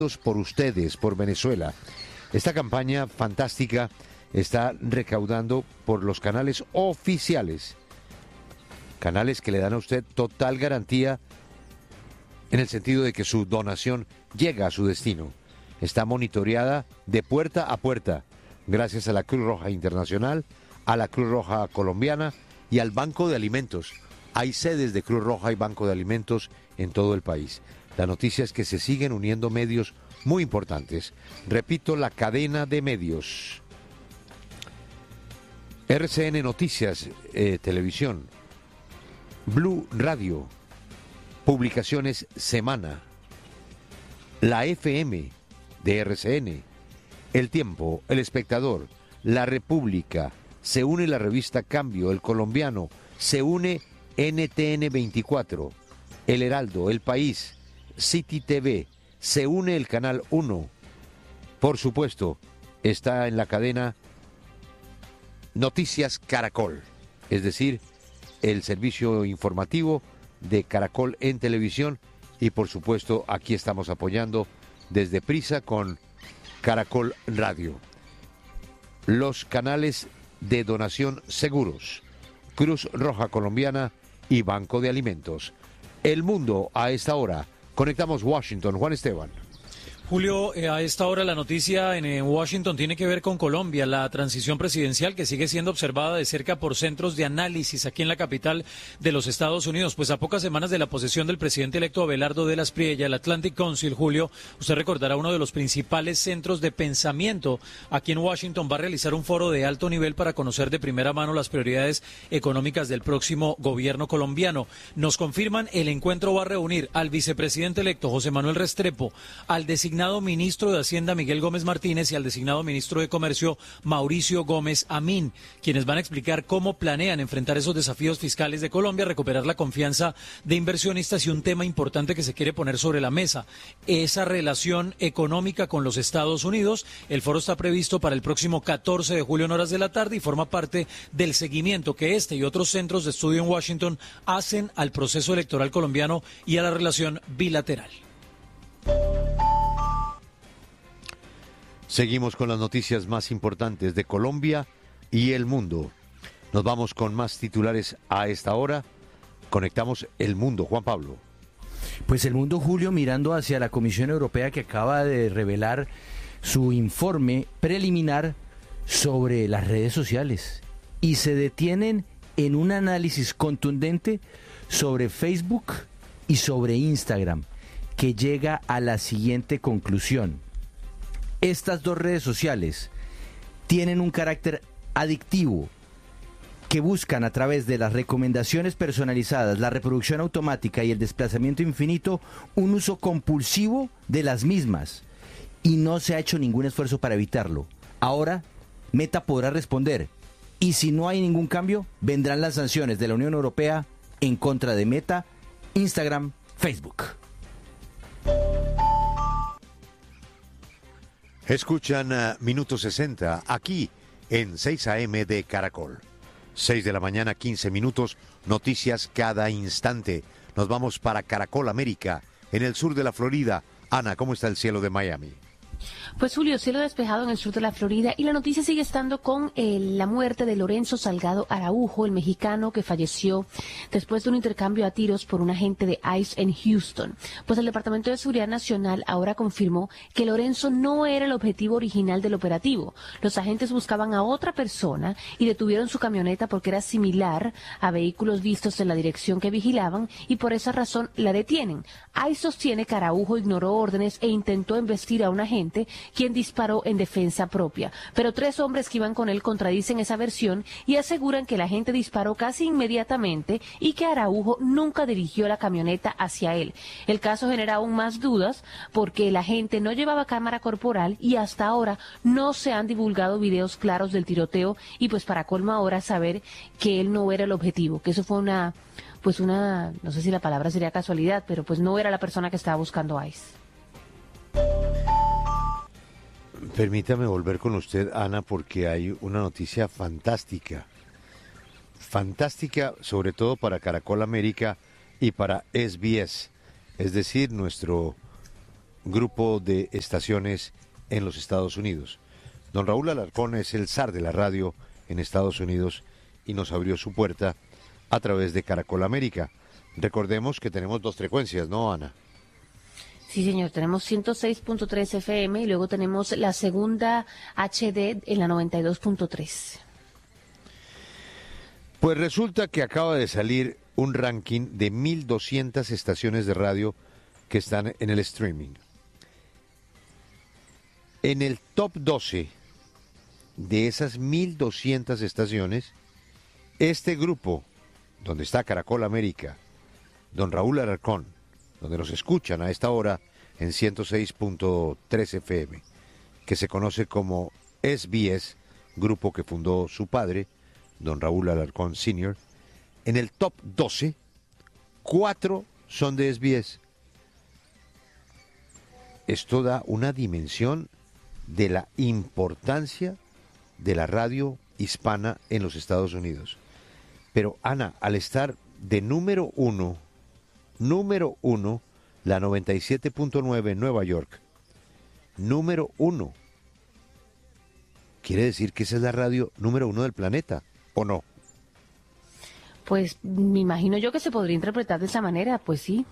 por ustedes, por Venezuela. Esta campaña fantástica está recaudando por los canales oficiales, canales que le dan a usted total garantía en el sentido de que su donación llega a su destino. Está monitoreada de puerta a puerta, gracias a la Cruz Roja Internacional, a la Cruz Roja Colombiana y al Banco de Alimentos. Hay sedes de Cruz Roja y Banco de Alimentos en todo el país. La noticia es que se siguen uniendo medios muy importantes. Repito, la cadena de medios. RCN Noticias, Televisión, Blue Radio, Publicaciones Semana, la FM de RCN, El Tiempo, El Espectador, La República, se une la revista Cambio, El Colombiano, se une NTN 24, El Heraldo, El País, City TV, se une el Canal 1. Por supuesto, está en la cadena Noticias Caracol, es decir, el servicio informativo de Caracol en televisión, y por supuesto aquí estamos apoyando desde Prisa con Caracol Radio. Los canales de donación seguros, Cruz Roja Colombiana y Banco de Alimentos. El mundo a esta hora. Conectamos Washington. Juan Esteban. Julio, a esta hora la noticia en Washington tiene que ver con Colombia, la transición presidencial que sigue siendo observada de cerca por centros de análisis aquí en la capital de los Estados Unidos. Pues a pocas semanas de la posesión del presidente electo Abelardo de las Priella, el Atlantic Council, Julio, usted recordará, uno de los principales centros de pensamiento aquí en Washington va a realizar un foro de alto nivel para conocer de primera mano las prioridades económicas del próximo gobierno colombiano. Nos confirman, el encuentro va a reunir al vicepresidente electo José Manuel Restrepo, al designado ministro de Hacienda Miguel Gómez Martínez y al designado ministro de Comercio Mauricio Gómez Amín, quienes van a explicar cómo planean enfrentar esos desafíos fiscales de Colombia, recuperar la confianza de inversionistas y un tema importante que se quiere poner sobre la mesa, esa relación económica con los Estados Unidos. El foro está previsto para el próximo 14 de julio en horas de la tarde y forma parte del seguimiento que este y otros centros de estudio en Washington hacen al proceso electoral colombiano y a la relación bilateral. Seguimos con las noticias más importantes de Colombia y el mundo. Nos vamos con más titulares a esta hora. Conectamos el mundo. Juan Pablo. Pues el mundo, Julio, mirando hacia la Comisión Europea que acaba de revelar su informe preliminar sobre las redes sociales y se detienen en un análisis contundente sobre Facebook y sobre Instagram, que llega a la siguiente conclusión. Estas dos redes sociales tienen un carácter adictivo que buscan a través de las recomendaciones personalizadas, la reproducción automática y el desplazamiento infinito, un uso compulsivo de las mismas, y no se ha hecho ningún esfuerzo para evitarlo. Ahora, Meta podrá responder, y si no hay ningún cambio, vendrán las sanciones de la Unión Europea en contra de Meta, Instagram, Facebook. Escuchan Minuto 60 aquí en 6 AM de Caracol. 6 de la mañana, 15 minutos, noticias cada instante. Nos vamos para Caracol América, en el sur de la Florida. Ana, ¿cómo está el cielo de Miami? Pues Julio, cielo despejado en el sur de la Florida y la noticia sigue estando con la muerte de Lorenzo Salgado Araujo, el mexicano que falleció después de un intercambio a tiros por un agente de ICE en Houston. Pues el Departamento de Seguridad Nacional ahora confirmó que Lorenzo no era el objetivo original del operativo. Los agentes buscaban a otra persona y detuvieron su camioneta porque era similar a vehículos vistos en la dirección que vigilaban y por esa razón la detienen. ICE sostiene que Araujo ignoró órdenes e intentó embestir a un agente quien disparó en defensa propia. Pero 3 hombres que iban con él contradicen esa versión y aseguran que el agente disparó casi inmediatamente y que Araujo nunca dirigió la camioneta hacia él. El caso genera aún más dudas porque el agente no llevaba cámara corporal y hasta ahora no se han divulgado videos claros del tiroteo y pues para colmo ahora saber que él no era el objetivo, que eso fue una, no sé si la palabra sería casualidad, pero pues no era la persona que estaba buscando ICE. Permítame volver con usted, Ana, porque hay una noticia fantástica. Fantástica, sobre todo para Caracol América y para SBS, es decir, nuestro grupo de estaciones en los Estados Unidos. Don Raúl Alarcón es el zar de la radio en Estados Unidos y nos abrió su puerta a través de Caracol América. Recordemos que tenemos 2 frecuencias, ¿no, Ana? Sí, señor, tenemos 106.3 FM y luego tenemos la segunda HD en la 92.3. Pues resulta que acaba de salir un ranking de 1.200 estaciones de radio que están en el streaming. En el top 12 de esas 1.200 estaciones, este grupo, donde está Caracol América, don Raúl Alarcón, donde nos escuchan a esta hora en 106.3 FM, que se conoce como SBS, grupo que fundó su padre, don Raúl Alarcón Sr., en el top 12, 4 son de SBS. Esto da una dimensión de la importancia de la radio hispana en los Estados Unidos. Pero Ana, al estar de número uno, la 97.9 en Nueva York, número 1, ¿quiere decir que esa es la radio número 1 del planeta, o no? Pues me imagino yo que se podría interpretar de esa manera, pues sí.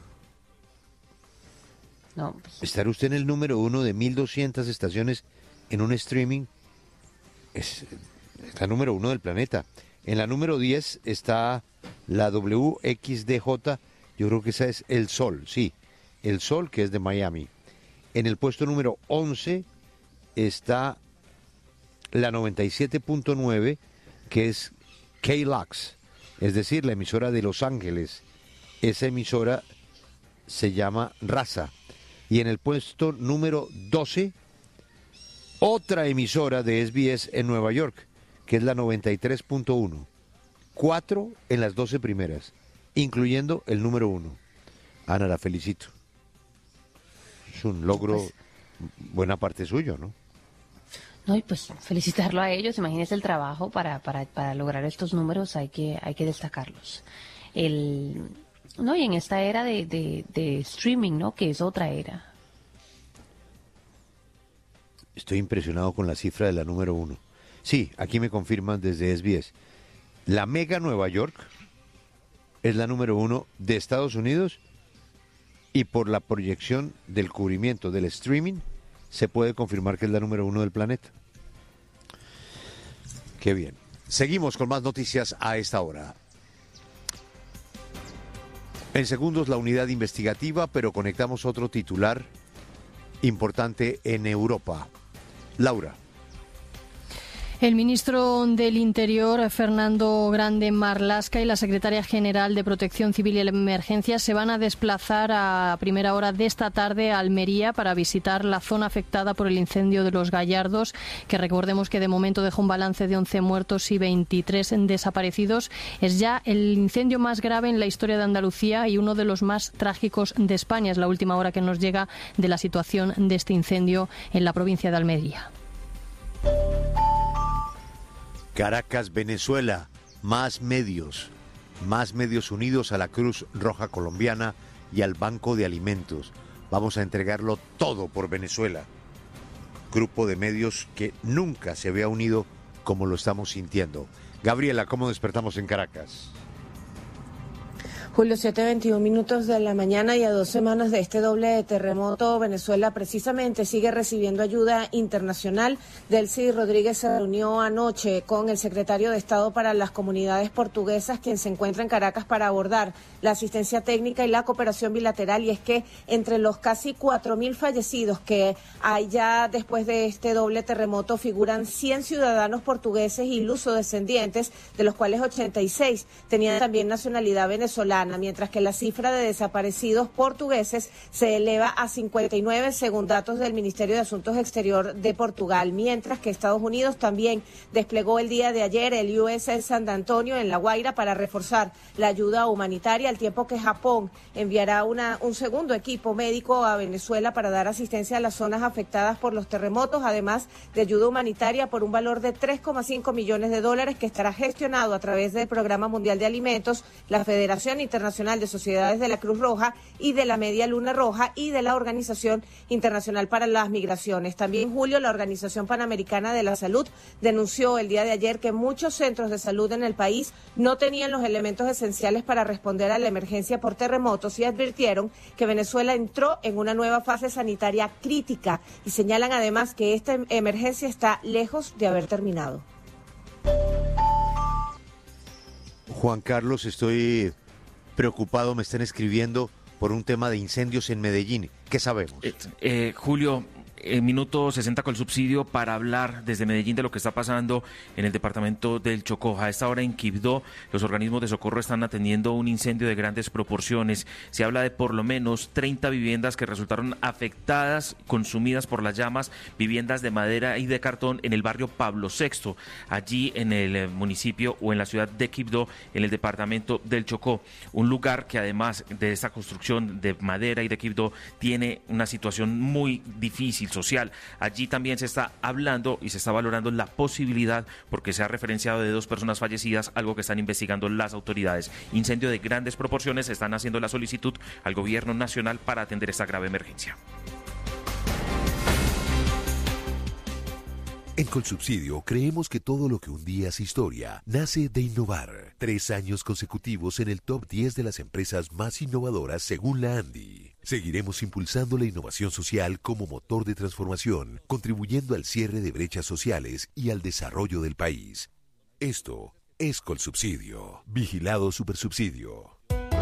No, pues... Estar usted en el número 1 de 1.200 estaciones en un streaming es la número 1 del planeta. En la número 10 está la WXDJ, yo creo que esa es El Sol, sí, El Sol, que es de Miami. En el puesto número 11 está la 97.9, que es KLOX, es decir, la emisora de Los Ángeles. Esa emisora se llama Raza. Y en el puesto número 12, otra emisora de SBS en Nueva York, que es la 93.1. 4 en las 12 primeras, incluyendo el número 1. Ana, la felicito. Es un logro, pues, buena parte suyo, ¿no? No, y pues felicitarlo a ellos. Imagínese el trabajo para lograr estos números, hay que destacarlos. No, y en esta era de streaming, ¿no? Que es otra era. Estoy impresionado con la cifra de la número 1. Sí, aquí me confirman desde SBS. La Mega Nueva York es la número 1 de Estados Unidos y por la proyección del cubrimiento del streaming se puede confirmar que es la número 1 del planeta. Qué bien. Seguimos con más noticias a esta hora. En segundos la unidad investigativa, pero conectamos otro titular importante en Europa. Laura. El ministro del Interior, Fernando Grande Marlaska, y la secretaria general de Protección Civil y Emergencias se van a desplazar a primera hora de esta tarde a Almería para visitar la zona afectada por el incendio de Los Gallardos, que recordemos que de momento dejó un balance de 11 muertos y 23 desaparecidos. Es ya el incendio más grave en la historia de Andalucía y uno de los más trágicos de España. Es la última hora que nos llega de la situación de este incendio en la provincia de Almería. Caracas, Venezuela, más medios unidos a la Cruz Roja Colombiana y al Banco de Alimentos. Vamos a entregarlo todo por Venezuela. Grupo de medios que nunca se había unido como lo estamos sintiendo. Gabriela, ¿cómo despertamos en Caracas? Julio, 7:21 de la mañana, y a 2 semanas de este doble terremoto, Venezuela precisamente sigue recibiendo ayuda internacional. Delcy Rodríguez se reunió anoche con el secretario de Estado para las Comunidades Portuguesas, quien se encuentra en Caracas, para abordar la asistencia técnica y la cooperación bilateral. Y es que entre los casi 4.000 fallecidos que hay ya después de este doble terremoto figuran 100 ciudadanos portugueses y lusodescendientes, de los cuales 86 tenían también nacionalidad venezolana, mientras que la cifra de desaparecidos portugueses se eleva a 59 según datos del Ministerio de Asuntos Exterior de Portugal, mientras que Estados Unidos también desplegó el día de ayer el USS San Antonio en La Guaira para reforzar la ayuda humanitaria, al tiempo que Japón enviará un segundo equipo médico a Venezuela para dar asistencia a las zonas afectadas por los terremotos, además de ayuda humanitaria por un valor de $3,5 millones que estará gestionado a través del Programa Mundial de Alimentos, la Federación Internacional de Sociedades de la Cruz Roja y de la Media Luna Roja y de la Organización Internacional para las Migraciones. También, Julio, la Organización Panamericana de la Salud denunció el día de ayer que muchos centros de salud en el país no tenían los elementos esenciales para responder a la emergencia por terremotos y advirtieron que Venezuela entró en una nueva fase sanitaria crítica y señalan además que esta emergencia está lejos de haber terminado. Juan Carlos, estoy preocupado, me están escribiendo por un tema de incendios en Medellín. ¿Qué sabemos? Julio, minuto 60 con el subsidio para hablar desde Medellín de lo que está pasando en el departamento del Chocó. A esta hora en Quibdó, los organismos de socorro están atendiendo un incendio de grandes proporciones. Se habla de por lo menos 30 viviendas que resultaron afectadas, consumidas por las llamas, viviendas de madera y de cartón en el barrio Pablo VI, allí en el municipio o en la ciudad de Quibdó, en el departamento del Chocó. Un lugar que además de esta construcción de madera y de Quibdó tiene una situación muy difícil social. Allí también se está hablando y se está valorando la posibilidad, porque se ha referenciado de 2 personas fallecidas, algo que están investigando las autoridades. Incendio de grandes proporciones, están haciendo la solicitud al gobierno nacional para atender esta grave emergencia. En Colsubsidio creemos que todo lo que un día es historia nace de innovar. 3 años consecutivos en el top 10 de las empresas más innovadoras según la ANDI. Seguiremos impulsando la innovación social como motor de transformación, contribuyendo al cierre de brechas sociales y al desarrollo del país. Esto es Colsubsidio. Vigilado Supersubsidio.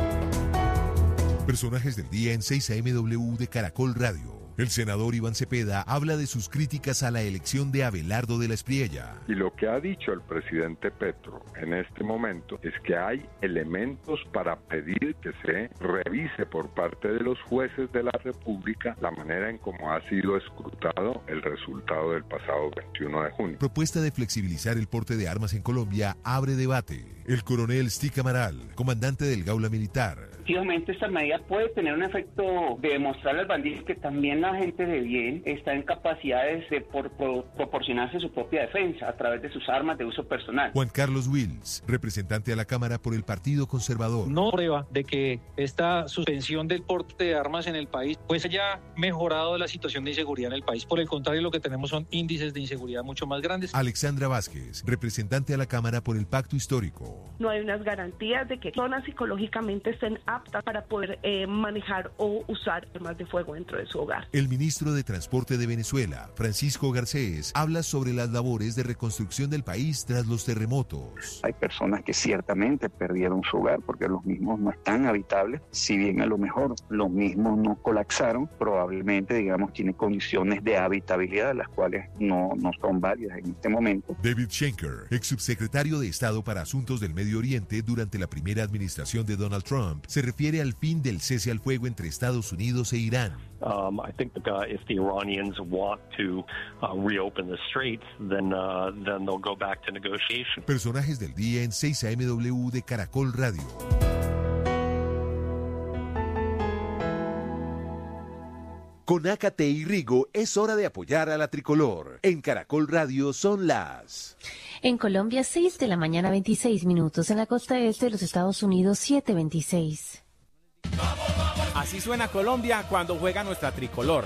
Personajes del día en 6 AM de Caracol Radio. El senador Iván Cepeda habla de sus críticas a la elección de Abelardo de la Espriella. Y lo que ha dicho el presidente Petro en este momento es que hay elementos para pedir que se revise por parte de los jueces de la República la manera en cómo ha sido escrutado el resultado del pasado 21 de junio. Propuesta de flexibilizar el porte de armas en Colombia abre debate. El coronel Stic Amaral, comandante del Gaula Militar. Efectivamente, esta medida puede tener un efecto de demostrar al bandido que también la gente de bien está en capacidades de proporcionarse su propia defensa a través de sus armas de uso personal. Juan Carlos Wills, representante a la Cámara por el Partido Conservador. No prueba de que esta suspensión del porte de armas en el país pues haya mejorado la situación de inseguridad en el país. Por el contrario, lo que tenemos son índices de inseguridad mucho más grandes. Alexandra Vázquez, representante a la Cámara por el Pacto Histórico. No hay unas garantías de que personas psicológicamente estén aptas para poder manejar o usar armas de fuego dentro de su hogar. El ministro de Transporte de Venezuela, Francisco Garcés, habla sobre las labores de reconstrucción del país tras los terremotos. Hay personas que ciertamente perdieron su hogar porque los mismos no están habitables. Si bien a lo mejor los mismos no colapsaron, probablemente, digamos, tienen condiciones de habitabilidad, las cuales no son válidas en este momento. David Schenker, ex subsecretario de Estado para Asuntos del Medio Oriente durante la primera administración de Donald Trump, se refiere al fin del cese al fuego entre Estados Unidos e Irán. I think if the Iranians want to reopen the straits, then they'll go back to negotiation. Personajes del día en 6 AM de Caracol Radio. Con Ácate y Rigo es hora de apoyar a la tricolor. En Caracol Radio son las... En Colombia, 6 de la mañana, 26 minutos. En la costa este de los Estados Unidos, 7:26. Así suena Colombia cuando juega nuestra tricolor.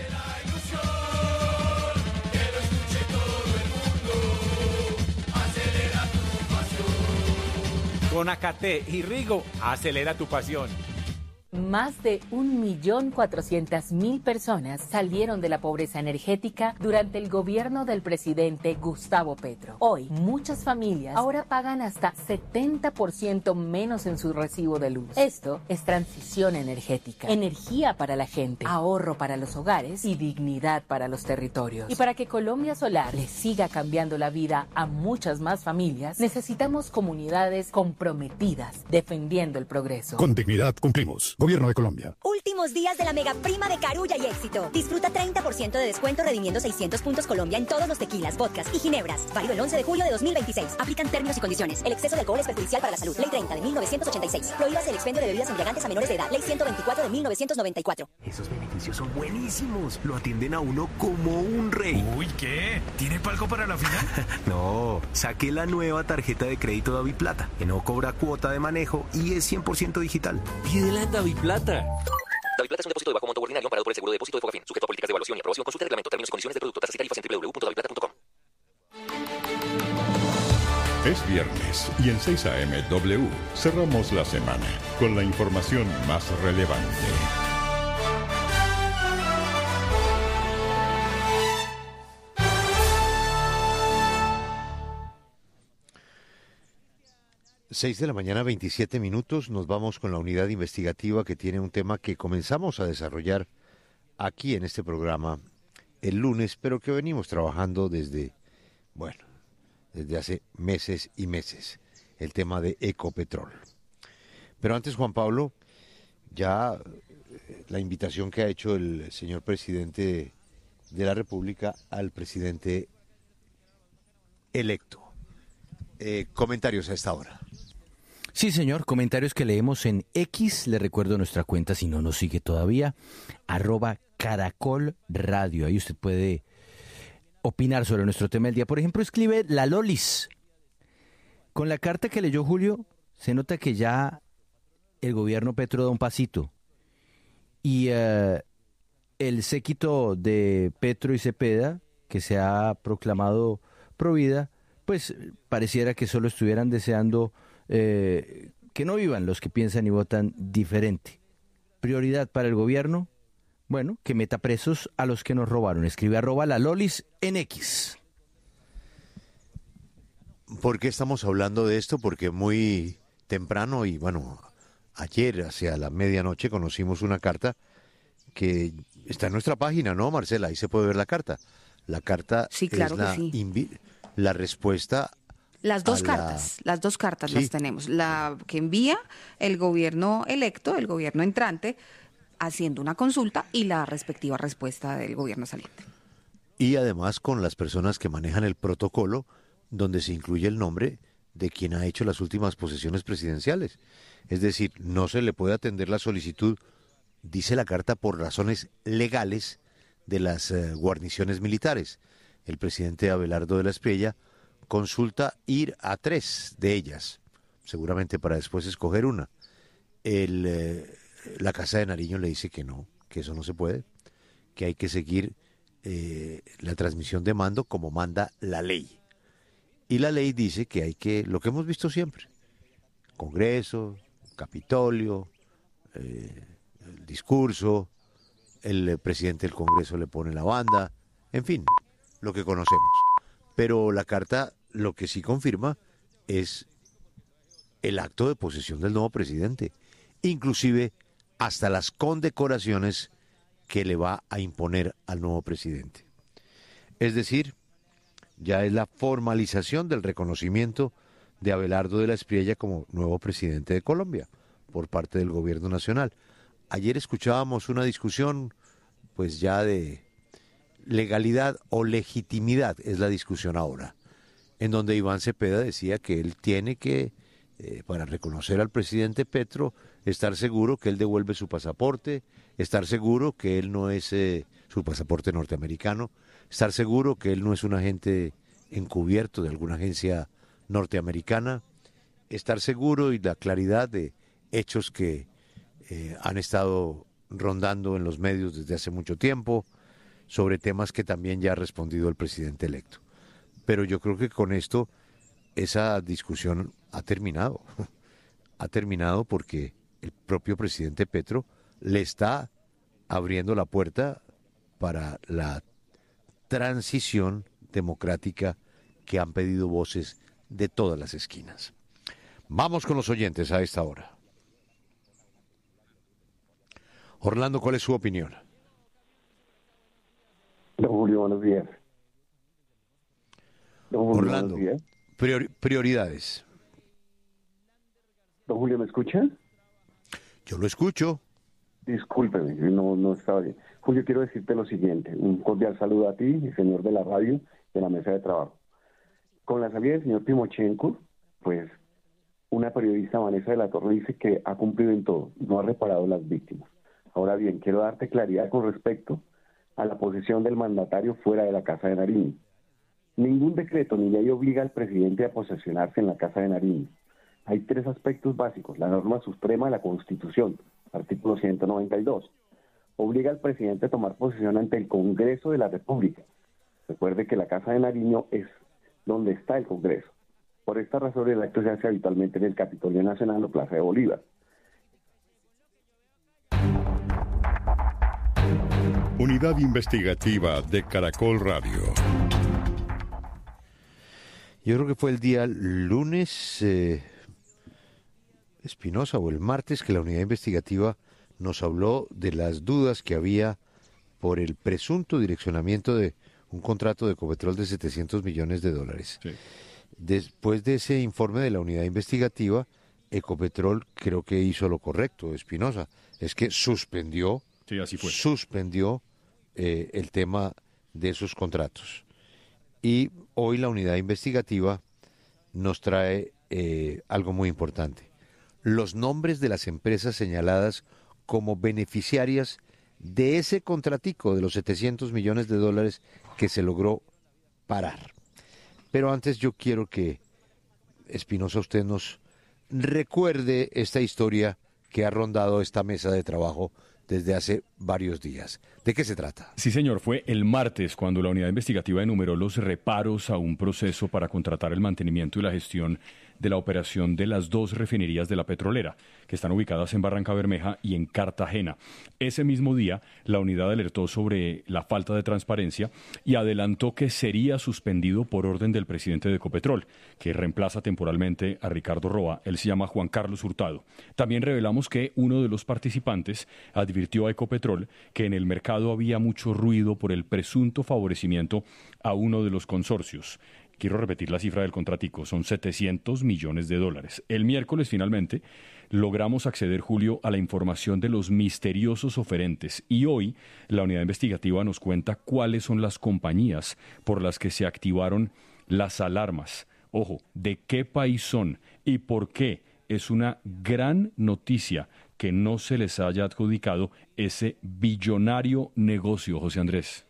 Con Ácate y Rigo, acelera tu pasión. Más de 1.400.000 personas salieron de la pobreza energética durante el gobierno del presidente Gustavo Petro. Hoy, muchas familias ahora pagan hasta 70% menos en su recibo de luz. Esto es transición energética, energía para la gente, ahorro para los hogares y dignidad para los territorios. Y para que Colombia Solar le siga cambiando la vida a muchas más familias, necesitamos comunidades comprometidas, defendiendo el progreso. Con dignidad cumplimos. Gobierno Gobierno de Colombia. Últimos días de la mega prima de Carulla y Éxito. Disfruta 30% de descuento redimiendo 600 puntos Colombia en todos los tequilas, vodkas y ginebras. Válido el 11 de julio de 2026. Aplican términos y condiciones. El exceso de alcohol es perjudicial para la salud. Ley 30 de 1986. Prohíbas el expendio de bebidas embriagantes a menores de edad. Ley 124 de 1994. Esos beneficios son buenísimos. Lo atienden a uno como un rey. Uy, ¿qué? ¿Tiene palco para la final? No, saqué la nueva tarjeta de crédito DaviPlata, que no cobra cuota de manejo y es 100% digital. Pídela en DaviPlata. DaviPlata es un depósito de bajo monto ordinario amparado por el seguro de depósito de Fogafín, sujeto a políticas de evaluación y aprobación. Consulta el reglamento, términos y condiciones del producto, tasas y tarifas en www.daviplata.com. Es viernes y en 6 AM W cerramos la semana con la información más relevante. Seis de la mañana, 27 minutos. Nos vamos con la unidad investigativa que tiene un tema que comenzamos a desarrollar aquí en este programa el lunes, pero que venimos trabajando desde hace meses y meses, el tema de Ecopetrol. Pero antes, Juan Pablo, ya la invitación que ha hecho el señor presidente de la República al presidente electo. Comentarios a esta hora. Sí, señor, comentarios que leemos en X, le recuerdo nuestra cuenta si no nos sigue todavía, @Caracol Radio. Ahí usted puede opinar sobre nuestro tema del día. Por ejemplo, escribe La Lolis. Con la carta que leyó Julio, se nota que ya el gobierno Petro da un pasito. Y el séquito de Petro y Cepeda, que se ha proclamado provida, pues pareciera que solo estuvieran deseando que no vivan los que piensan y votan diferente. Prioridad para el gobierno, bueno, que meta presos a los que nos robaron. Escribe @LaLolis en X. ¿Por qué estamos hablando de esto? Porque muy temprano y ayer hacia la medianoche conocimos una carta que está en nuestra página, ¿no, Marcela? Ahí se puede ver la carta. La carta sí, claro es la respuesta. Las dos cartas sí. Las tenemos. La que envía el gobierno electo, el gobierno entrante, haciendo una consulta y la respectiva respuesta del gobierno saliente. Y además con las personas que manejan el protocolo, donde se incluye el nombre de quien ha hecho las últimas posesiones presidenciales. Es decir, no se le puede atender la solicitud, dice la carta, por razones legales de las guarniciones militares. El presidente Abelardo de la Espriella consulta ir a 3 de ellas, seguramente para después escoger una. La Casa de Nariño le dice que no, que eso no se puede, que hay que seguir la transmisión de mando como manda la ley. Y la ley dice que hay que, lo que hemos visto siempre, Congreso, Capitolio, el discurso, el presidente del Congreso le pone la banda, en fin, lo que conocemos. Pero la carta lo que sí confirma es el acto de posesión del nuevo presidente, inclusive hasta las condecoraciones que le va a imponer al nuevo presidente. Es decir, ya es la formalización del reconocimiento de Abelardo de la Espriella como nuevo presidente de Colombia por parte del gobierno nacional. Ayer escuchábamos una discusión, pues ya de legalidad o legitimidad, es la discusión ahora, en donde Iván Cepeda decía que él tiene que, para reconocer al presidente Petro, estar seguro que él devuelve su pasaporte, estar seguro que él no es su pasaporte norteamericano, estar seguro que él no es un agente encubierto de alguna agencia norteamericana, estar seguro y la claridad de hechos que han estado rondando en los medios desde hace mucho tiempo, sobre temas que también ya ha respondido el presidente electo. Pero yo creo que con esto esa discusión ha terminado. Ha terminado porque el propio presidente Petro le está abriendo la puerta para la transición democrática que han pedido voces de todas las esquinas. Vamos con los oyentes a esta hora. Orlando, ¿cuál es su opinión? Don Julio, buenos días. Don Julio, Orlando, buenos días. Prioridades. Don Julio, ¿me escucha? Yo lo escucho. Discúlpeme, no estaba bien. Julio, quiero decirte lo siguiente. Un cordial saludo a ti, señor de la radio, de la mesa de trabajo. Con la salida del señor Timochenko, pues una periodista, Vanessa de la Torre, dice que ha cumplido en todo, no ha reparado las víctimas. Ahora bien, quiero darte claridad con respecto a la posición del mandatario fuera de la Casa de Nariño. Ningún decreto ni ley obliga al presidente a posesionarse en la Casa de Nariño. Hay 3 aspectos básicos. La norma suprema de la Constitución, artículo 192. Obliga al presidente a tomar posesión ante el Congreso de la República. Recuerde que la Casa de Nariño es donde está el Congreso. Por esta razón el acto se hace habitualmente en el Capitolio Nacional o Plaza de Bolívar. Unidad Investigativa de Caracol Radio. Yo creo que fue el día lunes, Espinosa, o el martes, que la unidad investigativa nos habló de las dudas que había por el presunto direccionamiento de un contrato de Ecopetrol de $700 millones. Sí. Después de ese informe de la unidad investigativa, Ecopetrol creo que hizo lo correcto, Espinosa, es que suspendió, el tema de esos contratos. Y hoy la unidad investigativa nos trae algo muy importante. Los nombres de las empresas señaladas como beneficiarias de ese contratico de los $700 millones que se logró parar. Pero antes yo quiero que, Espinosa, usted nos recuerde esta historia que ha rondado esta mesa de trabajo desde hace varios días. ¿De qué se trata? Sí, señor. Fue el martes cuando la unidad investigativa enumeró los reparos a un proceso para contratar el mantenimiento y la gestión de la operación de las 2 refinerías de la petrolera, que están ubicadas en Barrancabermeja y en Cartagena. Ese mismo día, la unidad alertó sobre la falta de transparencia y adelantó que sería suspendido por orden del presidente de Ecopetrol, que reemplaza temporalmente a Ricardo Roa. Él se llama Juan Carlos Hurtado. También revelamos que uno de los participantes advirtió a Ecopetrol que en el mercado había mucho ruido por el presunto favorecimiento a uno de los consorcios. Quiero repetir la cifra del contratico, son $700 millones. El miércoles, finalmente, logramos acceder, Julio, a la información de los misteriosos oferentes. Y hoy, la unidad investigativa nos cuenta cuáles son las compañías por las que se activaron las alarmas. Ojo, ¿de qué país son y por qué? Es una gran noticia que no se les haya adjudicado ese billonario negocio, José Andrés.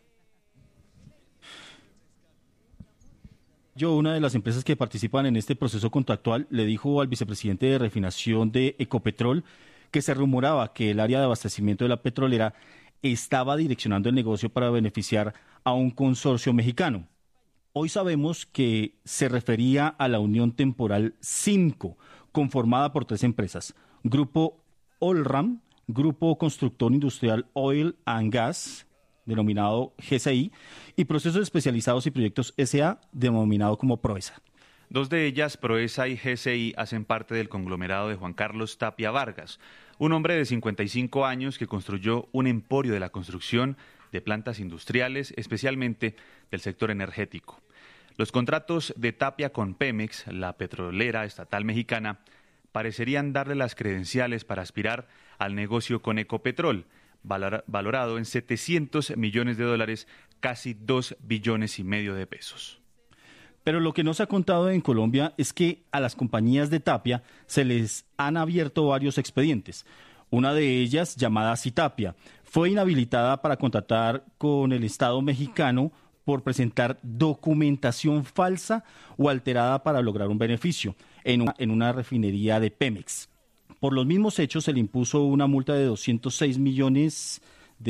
Una de las empresas que participan en este proceso contractual le dijo al vicepresidente de refinación de Ecopetrol que se rumoraba que el área de abastecimiento de la petrolera estaba direccionando el negocio para beneficiar a un consorcio mexicano. Hoy sabemos que se refería a la Unión Temporal 5, conformada por 3 empresas: Grupo Olram, Grupo Constructor Industrial Oil and Gas, denominado GCI, y Procesos Especializados y Proyectos S.A., denominado como Proesa. 2 de ellas, Proesa y GCI, hacen parte del conglomerado de Juan Carlos Tapia Vargas, un hombre de 55 años que construyó un emporio de la construcción de plantas industriales, especialmente del sector energético. Los contratos de Tapia con Pemex, la petrolera estatal mexicana, parecerían darle las credenciales para aspirar al negocio con Ecopetrol, valorado en $700 millones, casi $2,5 billones de pesos. Pero lo que no se ha contado en Colombia es que a las compañías de Tapia se les han abierto varios expedientes. Una de ellas, llamada Citapia, fue inhabilitada para contratar con el Estado mexicano por presentar documentación falsa o alterada para lograr un beneficio en una refinería de Pemex. Por los mismos hechos se le impuso una multa de $206 millones,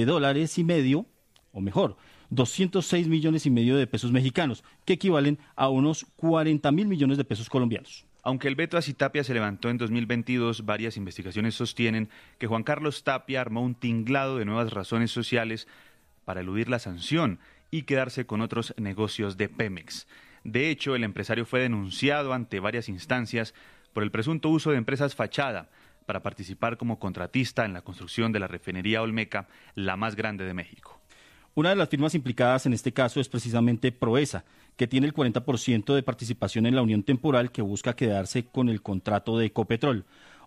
o mejor, $206 millones y medio de pesos mexicanos, que equivalen a unos 40.000 millones de pesos colombianos. Aunque el veto a Citapia se levantó en 2022, varias investigaciones sostienen que Juan Carlos Tapia armó un tinglado de nuevas razones sociales para eludir la sanción y quedarse con otros negocios de Pemex. De hecho, el empresario fue denunciado ante varias instancias por el presunto uso de empresas fachada para participar como contratista en la construcción de la refinería Olmeca, la más grande de México. Una de las firmas implicadas en este caso es precisamente Proesa, que tiene el 40% de participación en la Unión Temporal que busca quedarse con el contrato de Ecopetrol.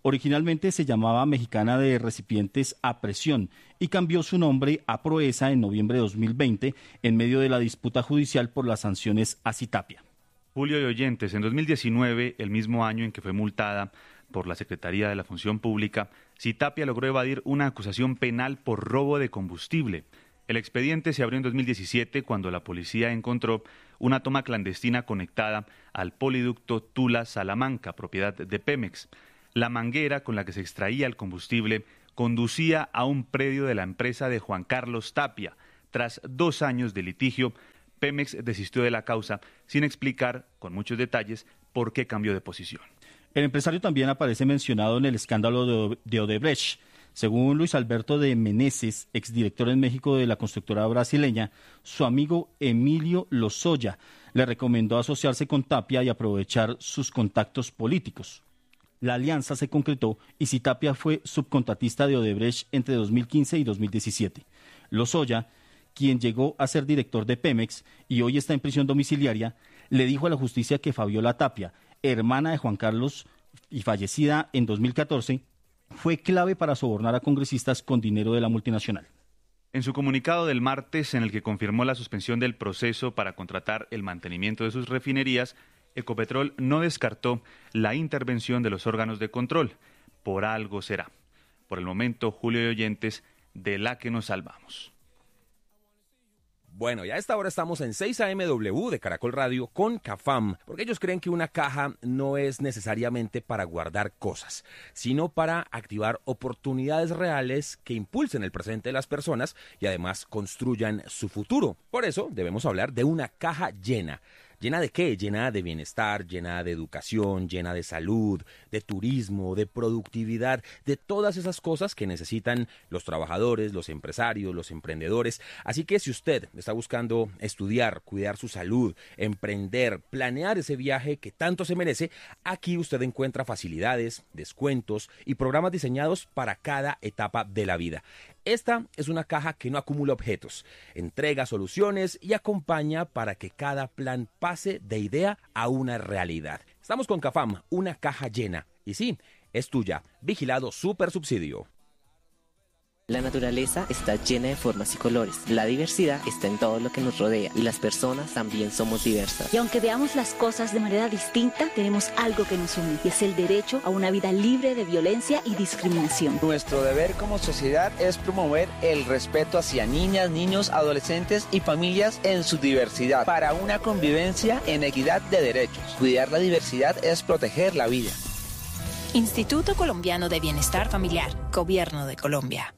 Originalmente se llamaba Mexicana de Recipientes a Presión y cambió su nombre a Proesa en noviembre de 2020 en medio de la disputa judicial por las sanciones a Citapia. Julio y oyentes, en 2019, el mismo año en que fue multada por la Secretaría de la Función Pública, Citapia logró evadir una acusación penal por robo de combustible. El expediente se abrió en 2017 cuando la policía encontró una toma clandestina conectada al poliducto Tula-Salamanca, propiedad de Pemex. La manguera con la que se extraía el combustible conducía a un predio de la empresa de Juan Carlos Tapia. Tras 2 años de litigio, Pemex desistió de la causa sin explicar con muchos detalles por qué cambió de posición. El empresario también aparece mencionado en el escándalo de Odebrecht. Según Luis Alberto de Meneses, exdirector en México de la constructora brasileña, su amigo Emilio Lozoya le recomendó asociarse con Tapia y aprovechar sus contactos políticos. La alianza se concretó y Citapia fue subcontratista de Odebrecht entre 2015 y 2017. Lozoya, quien llegó a ser director de Pemex y hoy está en prisión domiciliaria, le dijo a la justicia que Fabiola Tapia, hermana de Juan Carlos y fallecida en 2014, fue clave para sobornar a congresistas con dinero de la multinacional. En su comunicado del martes, en el que confirmó la suspensión del proceso para contratar el mantenimiento de sus refinerías, Ecopetrol no descartó la intervención de los órganos de control. Por algo será. Por el momento, Julio y oyentes, de la que nos salvamos. Bueno, ya a esta hora estamos en 6 AMW de Caracol Radio con Cafam, porque ellos creen que una caja no es necesariamente para guardar cosas, sino para activar oportunidades reales que impulsen el presente de las personas y además construyan su futuro. Por eso debemos hablar de una caja llena. ¿Llena de qué? Llena de bienestar, llena de educación, llena de salud, de turismo, de productividad, de todas esas cosas que necesitan los trabajadores, los empresarios, los emprendedores. Así que si usted está buscando estudiar, cuidar su salud, emprender, planear ese viaje que tanto se merece, aquí usted encuentra facilidades, descuentos y programas diseñados para cada etapa de la vida. Esta es una caja que no acumula objetos, entrega soluciones y acompaña para que cada plan pase de idea a una realidad. Estamos con Cafam, una caja llena. Y sí, es tuya. Vigilado Supersubsidio. La naturaleza está llena de formas y colores. La diversidad está en todo lo que nos rodea y las personas también somos diversas. Y aunque veamos las cosas de manera distinta, tenemos algo que nos une y es el derecho a una vida libre de violencia y discriminación. Nuestro deber como sociedad es promover el respeto hacia niñas, niños, adolescentes y familias en su diversidad para una convivencia en equidad de derechos. Cuidar la diversidad es proteger la vida. Instituto Colombiano de Bienestar Familiar, Gobierno de Colombia.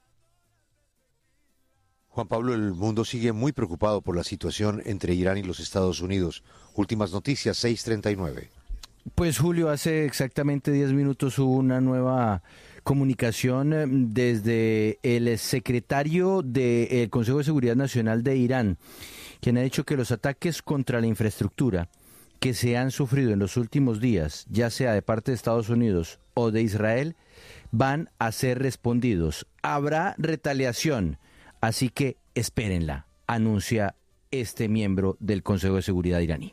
Juan Pablo, el mundo sigue muy preocupado por la situación entre Irán y los Estados Unidos. Últimas noticias, 6:39. Pues Julio, hace exactamente 10 minutos hubo una nueva comunicación desde el secretario del Consejo de Seguridad Nacional de Irán, quien ha dicho que los ataques contra la infraestructura que se han sufrido en los últimos días, ya sea de parte de Estados Unidos o de Israel, van a ser respondidos. Habrá retaliación. Así que espérenla, anuncia este miembro del Consejo de Seguridad iraní.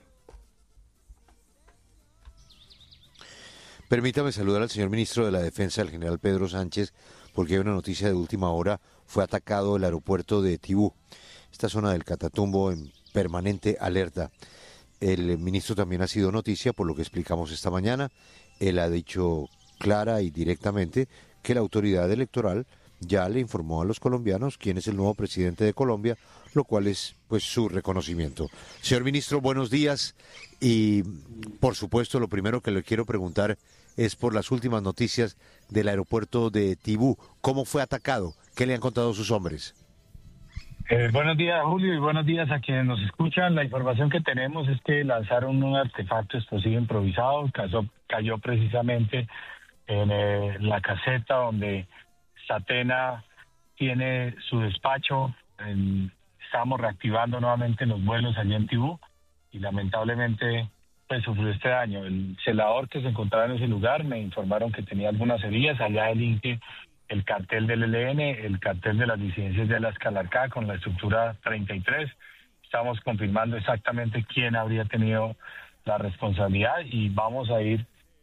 Permítame saludar al señor ministro de la Defensa, el general Pedro Sánchez, porque hay una noticia de última hora. Fue atacado el aeropuerto de Tibú, esta zona del Catatumbo, en permanente alerta. El ministro también ha sido noticia por lo que explicamos esta mañana. Él ha dicho clara y directamente que la autoridad electoral ya le informó a los colombianos quién es el nuevo presidente de Colombia, lo cual es pues su reconocimiento. Señor ministro, buenos días y por supuesto lo primero que le quiero preguntar es por las últimas noticias del aeropuerto de Tibú. ¿Cómo fue atacado? ¿Qué le han contado sus hombres? Buenos días, Julio, y buenos días a quienes nos escuchan. La información que tenemos es que lanzaron un artefacto explosivo improvisado, cayó precisamente en la caseta donde Satena tiene su despacho. Estamos reactivando nuevamente los vuelos allí en Tibú y lamentablemente pues sufrió este daño. El celador que se encontraba en ese lugar me informaron que tenía algunas heridas. Allá el INCE, el cartel del ELN, el cartel de las disidencias de la Escalarcá con la estructura 33. Estamos confirmando exactamente quién habría tenido la responsabilidad y vamos a ir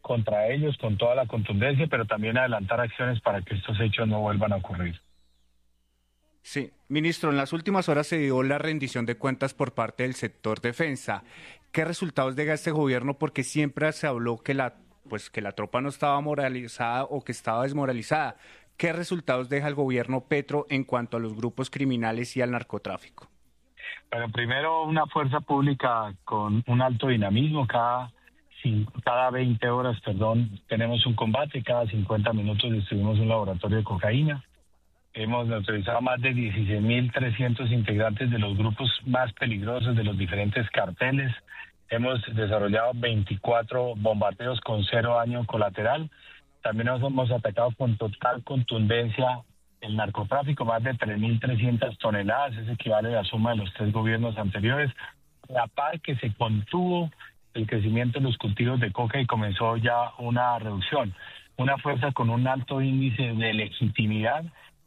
contra ellos con toda la contundencia, pero también adelantar acciones para que estos hechos no vuelvan a ocurrir. Sí, ministro, en las últimas horas se dio la rendición de cuentas por parte del sector defensa. ¿Qué resultados deja este gobierno? Porque siempre se habló que la tropa no estaba moralizada o que estaba desmoralizada. ¿Qué resultados deja el gobierno Petro en cuanto a los grupos criminales y al narcotráfico? Bueno, primero una fuerza pública con un alto dinamismo. Cada 20 horas, tenemos un combate. Cada 50 minutos distribuimos un laboratorio de cocaína. Hemos neutralizado más de 16.300 integrantes de los grupos más peligrosos de los diferentes carteles. Hemos desarrollado 24 bombardeos con 0 daño colateral. También nos hemos atacado con total contundencia el narcotráfico, más de 3.300 toneladas. Eso equivale a la suma de los 3 gobiernos anteriores. A la par que se contuvo el crecimiento de los cultivos de coca y comenzó ya una reducción. Una fuerza con un alto índice de legitimidad,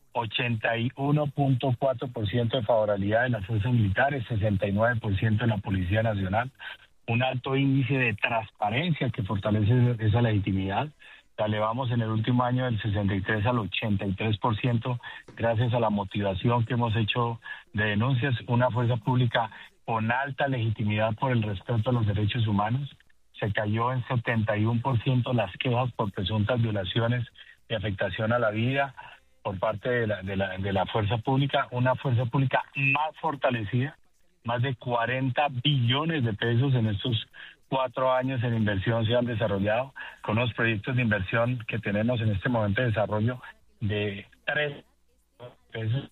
81.4% de favorabilidad de las fuerzas militares, 69% de la Policía Nacional, un alto índice de transparencia que fortalece esa legitimidad. La elevamos en el último año del 63 al 83% gracias a la motivación que hemos hecho de denuncias. Una fuerza pública con alta legitimidad por el respeto a los derechos humanos. Se cayó en 71% las quejas por presuntas violaciones y afectación a la vida por parte de la fuerza pública. Una fuerza pública más fortalecida, más de 40 billones de pesos en estos 4 años en inversión se han desarrollado, con unos proyectos de inversión que tenemos en este momento de desarrollo de 3 pesos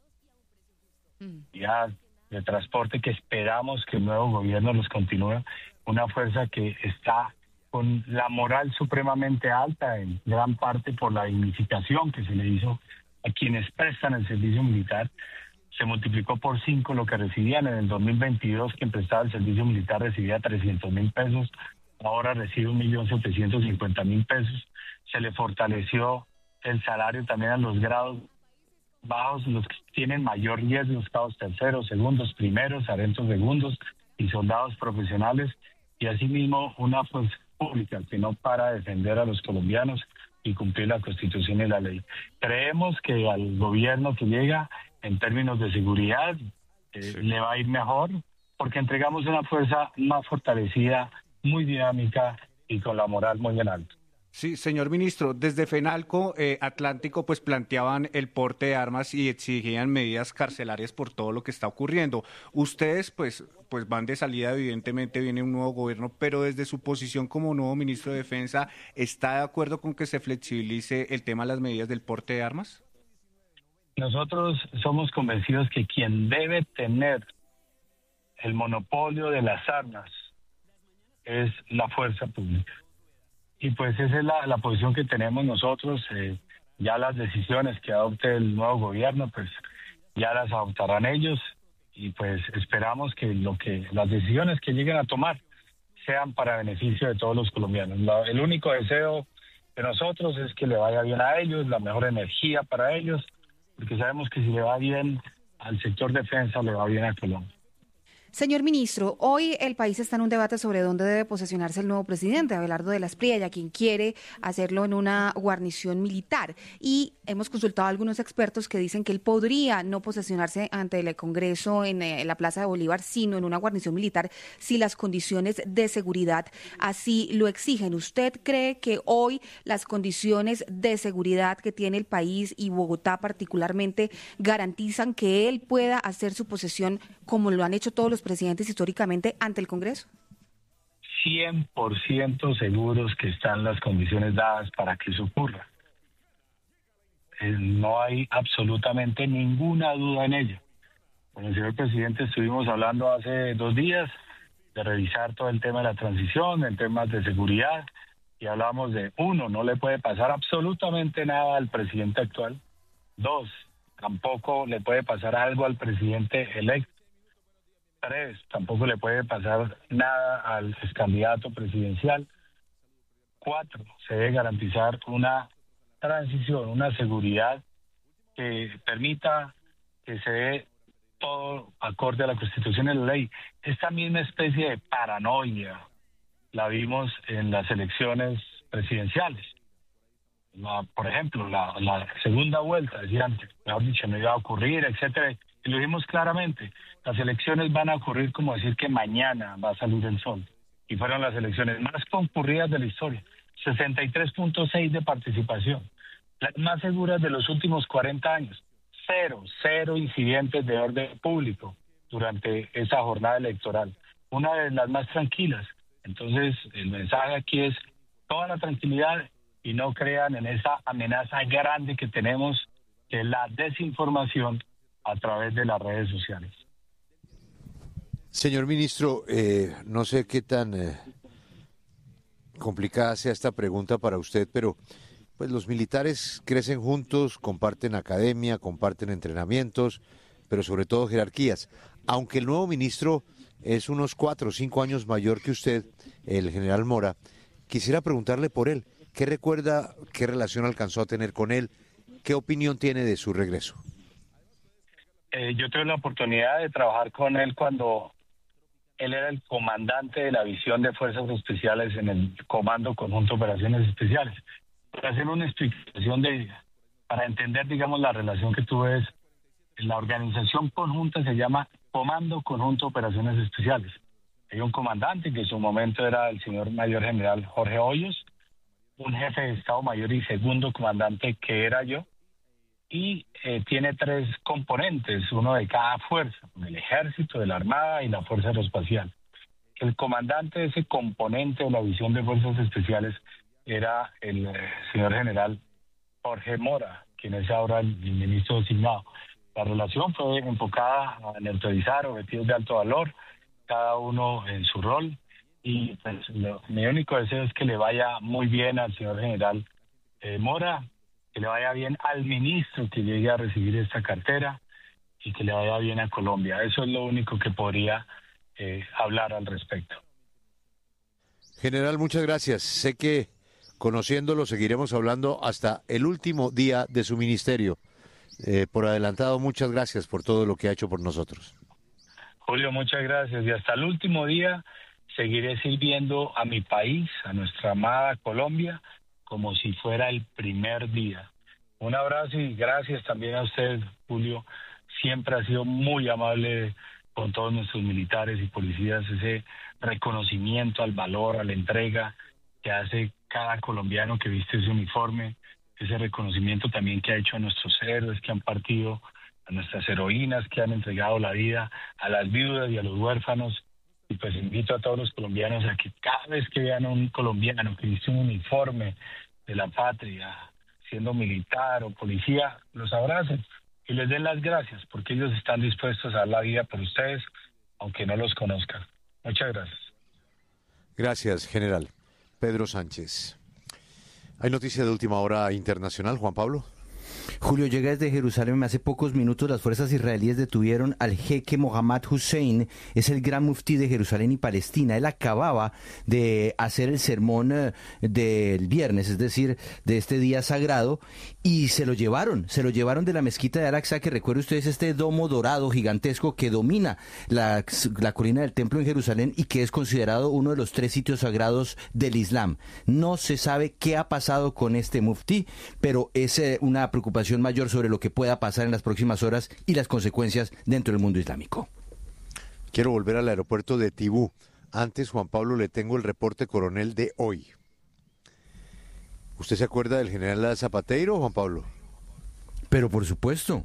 ya de transporte que esperamos que el nuevo gobierno los continúe. Una fuerza que está con la moral supremamente alta, en gran parte por la dignificación que se le hizo a quienes prestan el servicio militar. Se multiplicó por 5 lo que recibían en el 2022, quien prestaba el servicio militar recibía 300,000 pesos, ahora recibe 1.750.000 pesos. Se le fortaleció el salario también a los grados bajos, los que tienen mayor riesgo, los grados terceros, segundos, primeros, sargentos segundos y soldados profesionales, y asimismo una fuerza pública que no para defender a los colombianos y cumplir la Constitución y la ley. Creemos que al gobierno que llega, en términos de seguridad, le va a ir mejor, porque entregamos una fuerza más fortalecida, muy dinámica y con la moral muy en alto. Sí, señor ministro, desde FENALCO Atlántico pues planteaban el porte de armas y exigían medidas carcelarias por todo lo que está ocurriendo. Ustedes pues van de salida, evidentemente viene un nuevo gobierno, pero desde su posición como nuevo ministro de Defensa, ¿está de acuerdo con que se flexibilice el tema de las medidas del porte de armas? Nosotros somos convencidos que quien debe tener el monopolio de las armas es la fuerza pública. Y pues esa es la posición que tenemos nosotros. Ya las decisiones que adopte el nuevo gobierno, pues ya las adoptarán ellos. Y pues esperamos que las decisiones que lleguen a tomar sean para beneficio de todos los colombianos. El único deseo de nosotros es que le vaya bien a ellos, la mejor energía para ellos, porque sabemos que si le va bien al sector defensa, le va bien a Colombia. Señor ministro, hoy el país está en un debate sobre dónde debe posesionarse el nuevo presidente, Abelardo de las Priella, quien quiere hacerlo en una guarnición militar. Y hemos consultado a algunos expertos que dicen que él podría no posesionarse ante el Congreso en la Plaza de Bolívar, sino en una guarnición militar si las condiciones de seguridad así lo exigen. ¿Usted cree que hoy las condiciones de seguridad que tiene el país y Bogotá particularmente garantizan que él pueda hacer su posesión como lo han hecho todos los presidentes históricamente ante el Congreso? 100% seguros que están las condiciones dadas para que eso ocurra. No hay absolutamente ninguna duda en ello. Con el señor presidente estuvimos hablando hace 2 días de revisar todo el tema de la transición, en temas de seguridad, y hablamos de 1, no le puede pasar absolutamente nada al presidente actual. 2, tampoco le puede pasar algo al presidente electo. 3, tampoco le puede pasar nada al excandidato presidencial. 4, se debe garantizar una transición, una seguridad que permita que se dé todo acorde a la Constitución y la ley. Esta misma especie de paranoia la vimos en las elecciones presidenciales. Por ejemplo, la segunda vuelta, decían, mejor dicho, no iba a ocurrir, etcétera. Y lo dijimos claramente, las elecciones van a ocurrir como decir que mañana va a salir el sol. Y fueron las elecciones más concurridas de la historia, 63.6 de participación, las más seguras de los últimos 40 años, cero incidentes de orden público durante esa jornada electoral, una de las más tranquilas. Entonces, el mensaje aquí es toda la tranquilidad y no crean en esa amenaza grande que tenemos, que es la desinformación a través de las redes sociales. Señor ministro, no sé qué tan complicada sea esta pregunta para usted, pero pues los militares crecen juntos, comparten academia, comparten entrenamientos, pero sobre todo jerarquías. Aunque el nuevo ministro es unos 4 o 5 años mayor que usted, el general Mora, quisiera preguntarle por él. ¿Qué recuerda, qué relación alcanzó a tener con él? ¿Qué opinión tiene de su regreso? Yo tuve la oportunidad de trabajar con él cuando él era el comandante de la División de Fuerzas Especiales en el Comando Conjunto de Operaciones Especiales. Para hacer una explicación para entender, digamos, la relación que tuve es, la organización conjunta se llama Comando Conjunto de Operaciones Especiales. Hay un comandante que en su momento era el señor Mayor General Jorge Hoyos, un jefe de Estado Mayor y segundo comandante que era yo, y tiene 3 componentes, uno de cada fuerza, el Ejército, de la Armada y la Fuerza Aeroespacial. El comandante de ese componente de la División de Fuerzas Especiales era el señor general Jorge Mora, quien es ahora el ministro designado. La relación fue enfocada a neutralizar objetivos de alto valor, cada uno en su rol, y pues mi único deseo es que le vaya muy bien al señor general Mora, que le vaya bien al ministro que llegue a recibir esta cartera y que le vaya bien a Colombia. Eso es lo único que podría hablar al respecto. General, muchas gracias. Sé que conociéndolo seguiremos hablando hasta el último día de su ministerio. Por adelantado, muchas gracias por todo lo que ha hecho por nosotros. Julio, muchas gracias. Y hasta el último día seguiré sirviendo a mi país, a nuestra amada Colombia, como si fuera el primer día. Un abrazo y gracias también a usted, Julio. Siempre ha sido muy amable con todos nuestros militares y policías, ese reconocimiento al valor, a la entrega que hace cada colombiano que viste ese uniforme, ese reconocimiento también que ha hecho a nuestros héroes que han partido, a nuestras heroínas que han entregado la vida, a las viudas y a los huérfanos. Y pues invito a todos los colombianos a que cada vez que vean a un colombiano que viste un uniforme de la patria, siendo militar o policía, los abracen y les den las gracias, porque ellos están dispuestos a dar la vida por ustedes, aunque no los conozcan. Muchas gracias. Gracias, general. Pedro Sánchez. ¿Hay noticia de última hora internacional, Juan Pablo? Julio, llega desde Jerusalén. Hace pocos minutos las fuerzas israelíes detuvieron al jeque Mohammad Hussein, es el gran muftí de Jerusalén y Palestina. Él acababa de hacer el sermón del viernes, es decir, de este día sagrado, y se lo llevaron de la mezquita de Al-Aqsa, que recuerden ustedes este domo dorado gigantesco que domina la colina del templo en Jerusalén y que es considerado uno de los 3 sitios sagrados del Islam. No se sabe qué ha pasado con este muftí, pero es una preocupación mayor sobre lo que pueda pasar en las próximas horas y las consecuencias dentro del mundo islámico. Quiero volver al aeropuerto de Tibú. Antes, Juan Pablo, le tengo el reporte coronel de hoy. ¿Usted se acuerda del general Zapateiro, Juan Pablo? Pero por supuesto,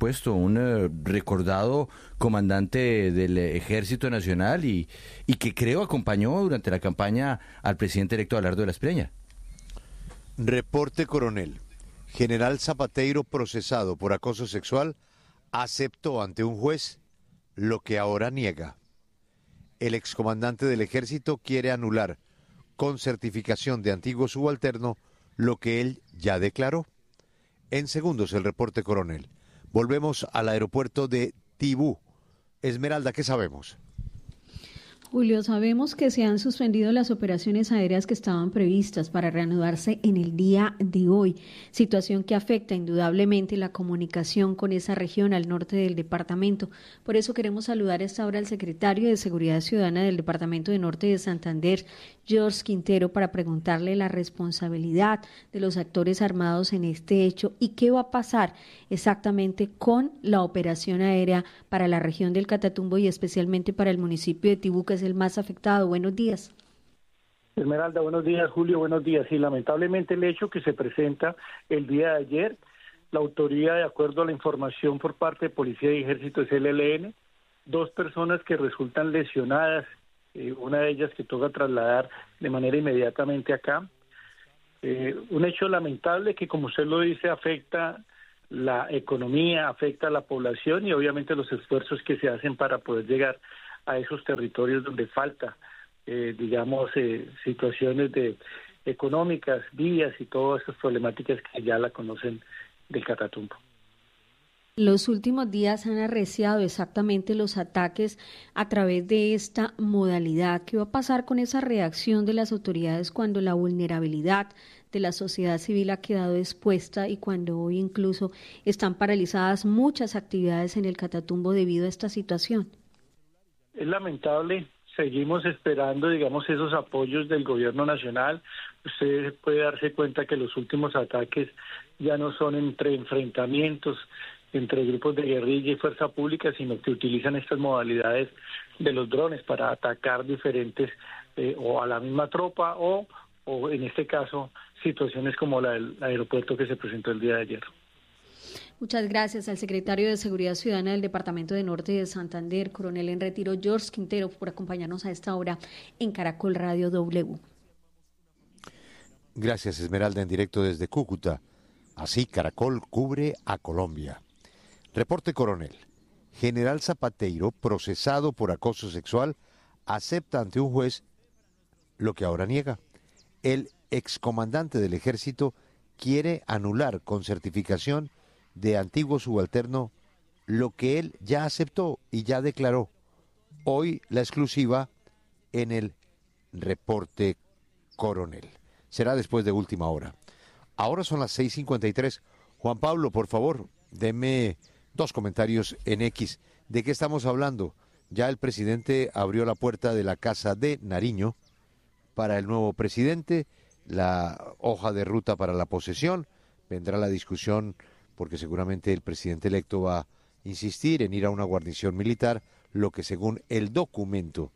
un recordado comandante del Ejército Nacional y que creo acompañó durante la campaña al presidente electo Abelardo de la Espriella. Reporte coronel. General Zapateiro, procesado por acoso sexual, aceptó ante un juez lo que ahora niega. El excomandante del ejército quiere anular con certificación de antiguo subalterno lo que él ya declaró. En segundos el reporte coronel. Volvemos al aeropuerto de Tibú. Esmeralda, ¿qué sabemos? Julio, sabemos que se han suspendido las operaciones aéreas que estaban previstas para reanudarse en el día de hoy, situación que afecta indudablemente la comunicación con esa región al norte del departamento. Por eso queremos saludar a esta hora al secretario de Seguridad Ciudadana del Departamento de Norte de Santander, George Quintero, para preguntarle la responsabilidad de los actores armados en este hecho y qué va a pasar exactamente con la operación aérea para la región del Catatumbo y especialmente para el municipio de Tibú, que es el más afectado. Buenos días. Esmeralda, buenos días. Julio, buenos días. Sí, lamentablemente el hecho que se presenta el día de ayer, la autoría, de acuerdo a la información por parte de Policía y Ejército, es el ELN, 2 personas que resultan lesionadas, una de ellas que toca trasladar de manera inmediatamente acá. Un hecho lamentable que, como usted lo dice, afecta la economía, afecta a la población y obviamente los esfuerzos que se hacen para poder llegar a esos territorios donde falta, situaciones económicas, vías y todas esas problemáticas que ya la conocen del Catatumbo. Los últimos días han arreciado exactamente los ataques a través de esta modalidad. ¿Qué va a pasar con esa reacción de las autoridades cuando la vulnerabilidad de la sociedad civil ha quedado expuesta y cuando hoy incluso están paralizadas muchas actividades en el Catatumbo debido a esta situación? Es lamentable, seguimos esperando, esos apoyos del gobierno nacional. Usted puede darse cuenta que los últimos ataques ya no son entre enfrentamientos entre grupos de guerrilla y fuerza pública, sino que utilizan estas modalidades de los drones para atacar diferentes, o a la misma tropa, o en este caso, situaciones como la del aeropuerto que se presentó el día de ayer. Muchas gracias al secretario de Seguridad Ciudadana del Departamento de Norte de Santander, coronel en retiro George Quintero, por acompañarnos a esta hora en Caracol Radio W. Gracias, Esmeralda, en directo desde Cúcuta. Así Caracol cubre a Colombia. Reporte coronel. General Zapateiro, procesado por acoso sexual, acepta ante un juez lo que ahora niega. El excomandante del ejército quiere anular con certificación de antiguo subalterno lo que él ya aceptó y ya declaró. Hoy la exclusiva en el reporte coronel. Será después de última hora. Ahora son las 6:53. Juan Pablo, por favor, deme 2 comentarios en X. ¿De qué estamos hablando? Ya el presidente abrió la puerta de la Casa de Nariño para el nuevo presidente, la hoja de ruta para la posesión. Vendrá la discusión porque seguramente el presidente electo va a insistir en ir a una guarnición militar, lo que según el documento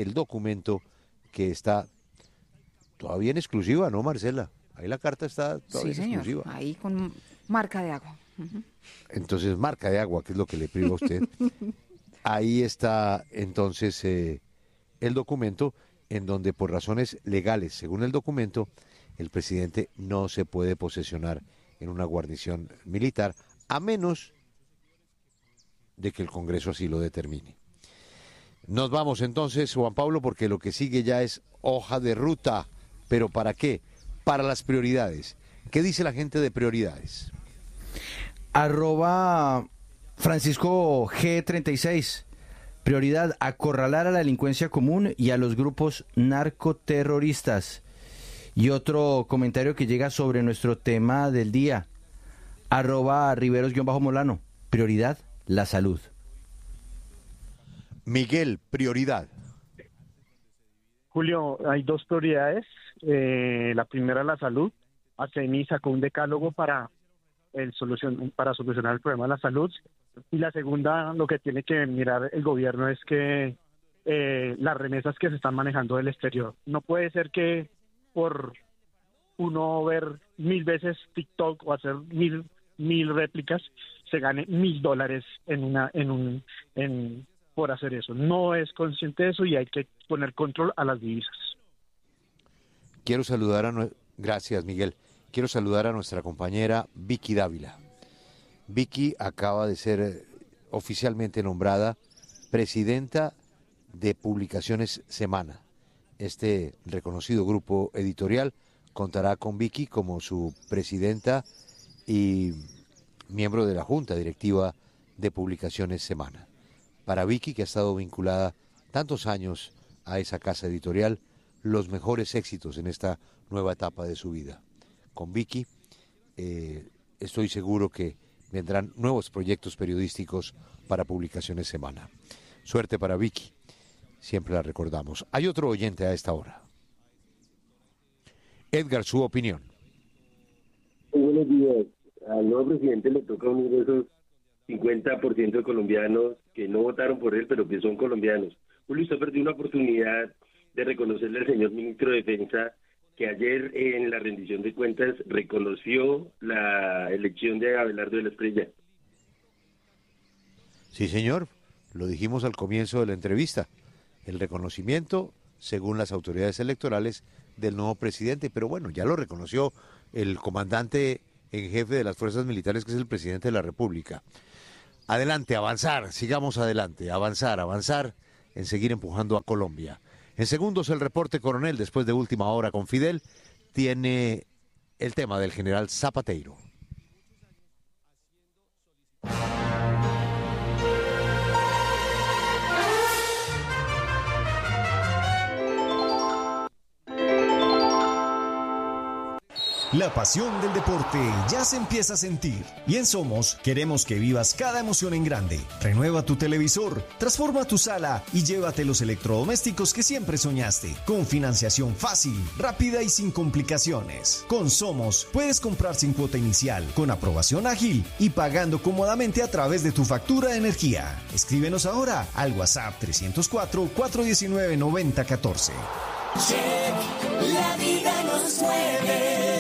que está todavía en exclusiva, ¿no, Marcela? Ahí la carta está todavía en exclusiva. Ahí con marca de agua. Entonces, marca de agua, que es lo que le priva a usted. Ahí está entonces el documento en donde por razones legales, según el documento, el presidente no se puede posesionar en una guarnición militar, a menos de que el Congreso así lo determine. Nos vamos entonces, Juan Pablo, porque lo que sigue ya es hoja de ruta. ¿Pero para qué? Para las prioridades. ¿Qué dice la gente de prioridades? @Francisco G36. Prioridad: acorralar a la delincuencia común y a los grupos narcoterroristas. Y otro comentario que llega sobre nuestro tema del día. @Riveros_Molano. Prioridad: la salud. Miguel, prioridad. Julio, hay 2 prioridades. La primera, la salud. ACEMI sacó un decálogo para solucionar el problema de la salud. Y la segunda, lo que tiene que mirar el gobierno es que las remesas que se están manejando del exterior. No puede ser que por uno ver 1000 veces TikTok o hacer mil réplicas se gane $1,000 por hacer eso. No es consciente de eso y hay que poner control a las divisas. Quiero saludar Gracias, Miguel. Quiero saludar a nuestra compañera Vicky Dávila. Vicky acaba de ser oficialmente nombrada presidenta de Publicaciones Semana. Este reconocido grupo editorial contará con Vicky como su presidenta y miembro de la Junta Directiva de Publicaciones Semana. Para Vicky, que ha estado vinculada tantos años a esa casa editorial los mejores éxitos en esta nueva etapa de su vida. Con Vicky estoy seguro que vendrán nuevos proyectos periodísticos para Publicaciones Semana. Suerte para Vicky, siempre la recordamos. Hay otro oyente a esta hora. Edgar, su opinión. Muy buenos días. Al nuevo presidente le toca uno de esos 50% de colombianos que no votaron por él, pero que son colombianos. Julio, usted perdió una oportunidad de reconocerle al señor ministro de Defensa que ayer en la rendición de cuentas reconoció la elección de Abelardo de la Espriella. Sí, señor, lo dijimos al comienzo de la entrevista. El reconocimiento, según las autoridades electorales, del nuevo presidente, pero bueno, ya lo reconoció el comandante en jefe de las fuerzas militares, que es el presidente de la República. Adelante, avanzar, sigamos adelante, avanzar en seguir empujando a Colombia. En segundos, el reporte coronel, después de Última Hora con Fidel, tiene el tema del general Zapateiro. La pasión del deporte ya se empieza a sentir y en Somos queremos que vivas cada emoción en grande. Renueva tu televisor, transforma tu sala y llévate los electrodomésticos que siempre soñaste. Con financiación fácil, rápida y sin complicaciones. Con Somos puedes comprar sin cuota inicial, con aprobación ágil y pagando cómodamente a través de tu factura de energía. Escríbenos ahora al WhatsApp 304-419-9014. La vida nos mueve.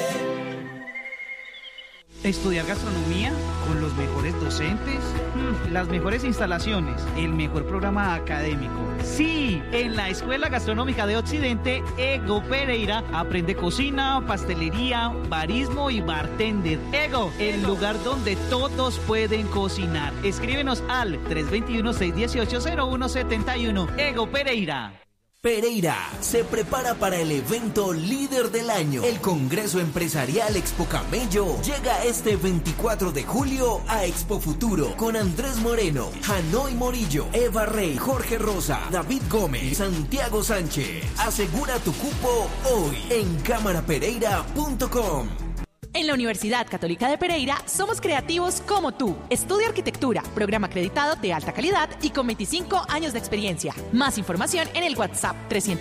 Estudiar gastronomía con los mejores docentes, las mejores instalaciones, el mejor programa académico. Sí, en la Escuela Gastronómica de Occidente, Ego Pereira aprende cocina, pastelería, barismo y bartender. Ego, el lugar donde todos pueden cocinar. Escríbenos al 321-618-0171. Ego Pereira. Pereira se prepara para el evento líder del año. El Congreso Empresarial Expo Camello llega este 24 de julio a Expo Futuro con Andrés Moreno, Hanoi Morillo, Eva Rey, Jorge Rosa, David Gómez, Santiago Sánchez. Asegura tu cupo hoy en cámarapereira.com. En la Universidad Católica de Pereira somos creativos como tú. Estudia arquitectura, programa acreditado de alta calidad y con 25 años de experiencia. Más información en el WhatsApp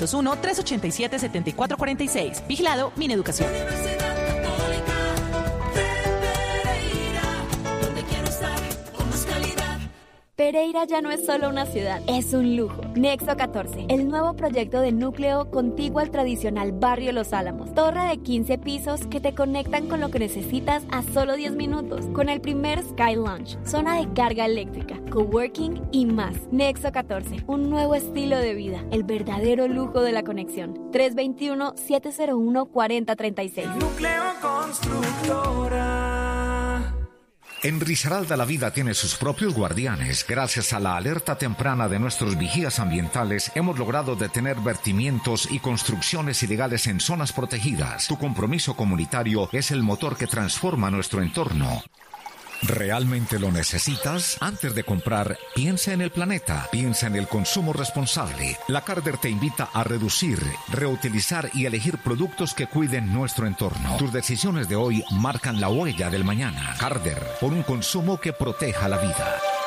301-387-7446. Vigilado Mineducación. Pereira ya no es solo una ciudad, es un lujo. Nexo 14, el nuevo proyecto de núcleo contiguo al tradicional barrio Los Álamos. Torre de 15 pisos que te conectan con lo que necesitas a solo 10 minutos. Con el primer Sky Lounge, zona de carga eléctrica, coworking y más. Nexo 14, un nuevo estilo de vida, el verdadero lujo de la conexión. 321-701-4036. Núcleo Constructora. En Risaralda la vida tiene sus propios guardianes. Gracias a la alerta temprana de nuestros vigías ambientales, hemos logrado detener vertimientos y construcciones ilegales en zonas protegidas. Tu compromiso comunitario es el motor que transforma nuestro entorno. ¿Realmente lo necesitas? Antes de comprar, piensa en el planeta, piensa en el consumo responsable. La Carder te invita a reducir, reutilizar y elegir productos que cuiden nuestro entorno. Tus decisiones de hoy marcan la huella del mañana. Carder, por un consumo que proteja la vida.